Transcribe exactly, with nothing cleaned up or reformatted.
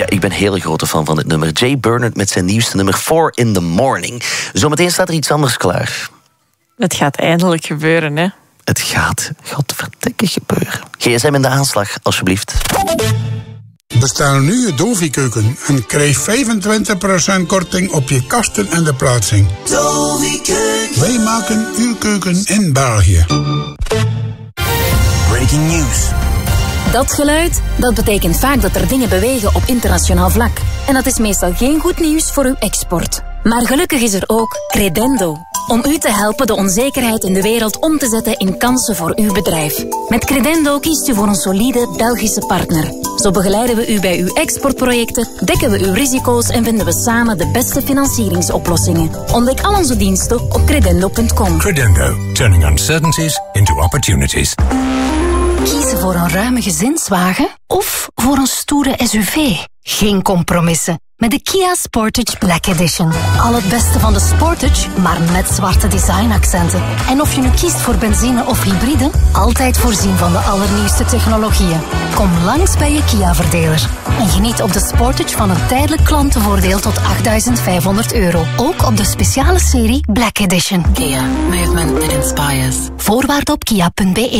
ik ben een hele grote fan van dit nummer. Jay Bernard met zijn nieuwste nummer Four in the Morning. Zometeen staat er iets anders klaar. Het gaat eindelijk gebeuren, hè? Het gaat, godverdikke gebeuren. G S M in de aanslag, alsjeblieft. Bestel nu je Dovi-keuken en krijg vijfentwintig procent korting op je kasten en de plaatsing. Dovi-keuken. Wij maken uw keuken in België. Breaking news. Dat geluid, dat betekent vaak dat er dingen bewegen op internationaal vlak. En dat is meestal geen goed nieuws voor uw export. Maar gelukkig is er ook Credendo. Om u te helpen de onzekerheid in de wereld om te zetten in kansen voor uw bedrijf. Met Credendo kiest u voor een solide Belgische partner. Zo begeleiden we u bij uw exportprojecten, dekken we uw risico's en vinden we samen de beste financieringsoplossingen. Ontdek al onze diensten op credendo punt com. Credendo, turning uncertainties into opportunities. Kiezen voor een ruime gezinswagen of voor een stoere S U V? Geen compromissen. Met de Kia Sportage Black Edition. Al het beste van de Sportage, maar met zwarte designaccenten. En of je nu kiest voor benzine of hybride, altijd voorzien van de allernieuwste technologieën. Kom langs bij je Kia-verdeler. En geniet op de Sportage van een tijdelijk klantenvoordeel tot achtduizend vijfhonderd euro. Ook op de speciale serie Black Edition. Kia. Movement that inspires. Voorwaarden op kia punt be.